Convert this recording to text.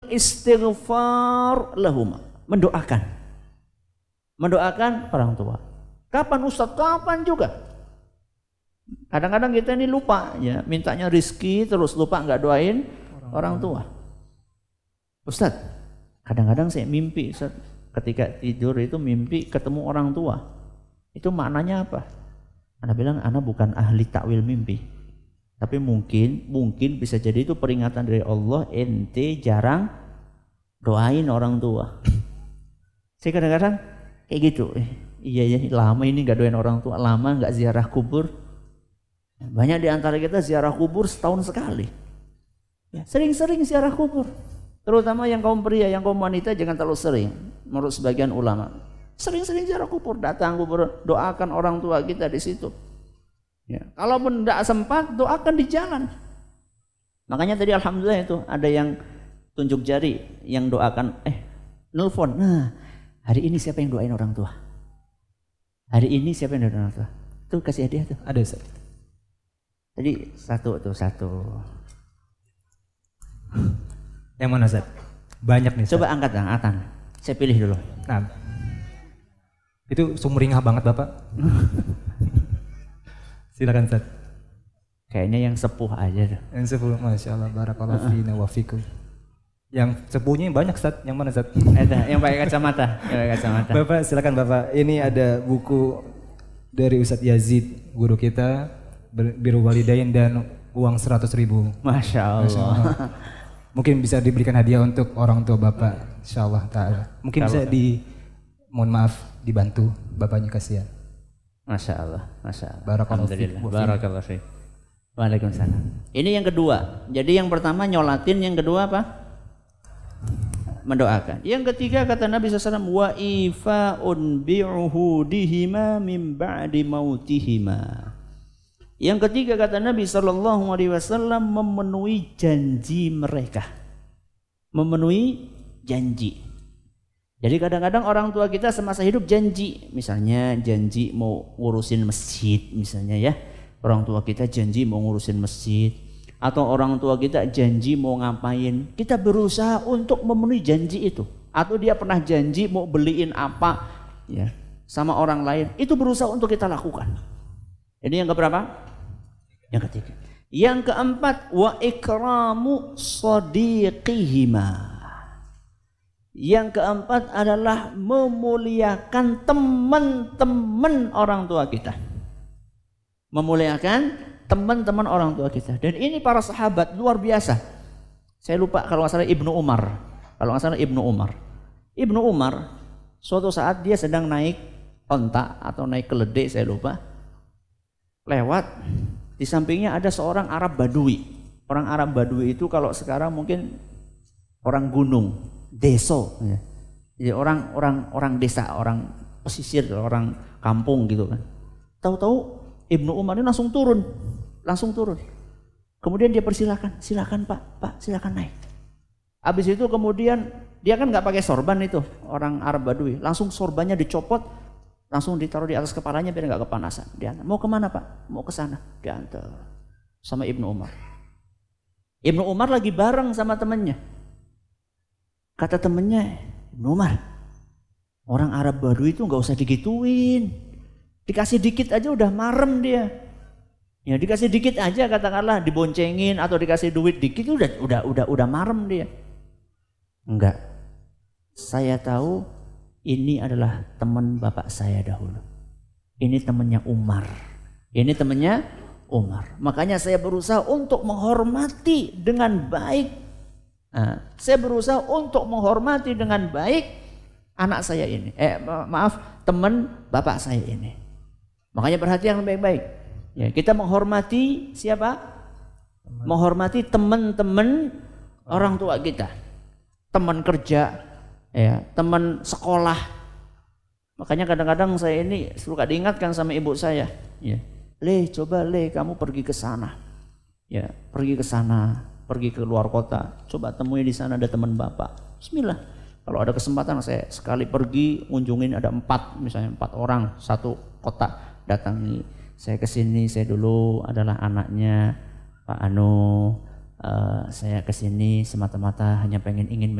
istighfar lahum, mendoakan orang tua. Kapan Ustaz? Kapan juga. Kadang-kadang kita ini lupa ya, mintanya rizki terus lupa nggak doain orang tua. Ustaz, kadang-kadang saya mimpi Ustaz, ketika tidur itu mimpi ketemu orang tua. Itu maknanya apa? Ana bilang ana bukan ahli takwil mimpi. Tapi mungkin bisa jadi itu peringatan dari Allah, ente jarang doain orang tua. Saya kadang-kadang kayak gitu. Iya ya, lama ini nggak doain orang tua, lama nggak ziarah kubur. Banyak di antara kita ziarah kubur setahun sekali. Ya, sering-sering ziarah kubur. Terutama yang kaum pria, yang kaum wanita jangan terlalu sering. Menurut sebagian ulama, sering-sering ziarah kubur, datang kubur, doakan orang tua kita di situ. Ya, kalaupun tidak sempat, doakan di jalan. Makanya tadi alhamdulillah itu ada yang tunjuk jari, yang doakan, nelfon. Nah, hari ini siapa yang doain orang tua? Hari ini siapa yang doain orang tua? Tuh kasih hadiah tuh. Ada Ustaz. Tadi satu. Yang mana Ustaz? Banyak nih Ustaz. Coba angkat. Saya pilih dulu. Nah, itu sumringah banget Bapak. Silakan Ustaz. Kayaknya yang sepuh aja tuh. Yang sepuh, Masya Allah, barakallahu fina wa fikum. Yang sepuhnya banyak Ustaz, yang mana Ustaz? Ada, yang pakai kacamata. Bapak, silakan Bapak. Ini ada buku dari Ustaz Yazid, guru kita, Birrul Walidain, dan uang 100.000. Masya Allah. Mungkin bisa diberikan hadiah untuk orang tua Bapak, insyaallah ta'ala. Mungkin bisa mohon maaf, dibantu Bapaknya, kasihan. Masya Allah. Barakallahu fiik. Waalaikumsalam. Ini yang kedua. Jadi yang pertama nyolatin, yang kedua apa? Mendoakan. Yang ketiga kata Nabi SAW, wa ifa'un bi'uhudihima min ba'di mautihima. Yang ketiga kata Nabi SAW, memenuhi janji mereka. Memenuhi janji. Jadi kadang-kadang orang tua kita semasa hidup janji. Misalnya janji mau ngurusin masjid misalnya ya. Orang tua kita janji mau ngurusin masjid. Atau orang tua kita janji mau ngapain. Kita berusaha untuk memenuhi janji itu. Atau dia pernah janji mau beliin apa ya sama orang lain. Itu berusaha untuk kita lakukan. Ini yang keberapa? Yang ketiga. Yang keempat, wa ikramu shadiqihima. Yang keempat adalah memuliakan teman-teman orang tua kita. Memuliakan teman-teman orang tua kita. Dan ini para sahabat luar biasa. Saya lupa kalau nggak salah Ibnu Umar. Ibnu Umar suatu saat dia sedang naik onta atau naik keledai, saya lupa. Lewat di sampingnya ada seorang Arab Badui. Orang Arab Badui itu kalau sekarang mungkin orang gunung, deso. Ya. Jadi orang desa, orang pesisir, orang kampung gitu kan. Tahu-tahu Ibnu Umar ini langsung turun. Kemudian dia persilakan, silakan Pak, silakan naik. Habis itu kemudian dia kan nggak pakai sorban itu, orang Arab Badui. Langsung sorbannya dicopot, langsung ditaruh di atas kepalanya biar nggak kepanasan. Diantar. Mau kemana Pak? Mau ke sana. Diantar sama Ibnu Umar. Ibnu Umar lagi bareng sama temannya. Kata temannya, Ibnu Umar, orang Arab Badui itu nggak usah digituin. Dikasih dikit aja udah marem dia. Ya dikasih dikit aja katakanlah diboncengin atau dikasih duit dikit udah marem dia. Enggak. Saya tahu ini adalah teman bapak saya dahulu. Ini temannya Umar. Makanya saya berusaha untuk menghormati dengan baik. Anak saya ini. Teman bapak saya ini. Makanya perhatian baik-baik. Ya, kita menghormati siapa? Menghormati teman-teman orang tua kita. Teman kerja, ya, teman sekolah. Makanya kadang-kadang saya ini suka diingatkan sama ibu saya, ya. Coba kamu pergi ke sana. Ya, pergi ke luar kota. Coba temui di sana ada teman bapak. Bismillah. Kalau ada kesempatan saya sekali pergi ngunjungin ada 4 orang satu kota. Datangi, saya kesini, saya dulu adalah anaknya Pak Anu, saya kesini semata-mata hanya ingin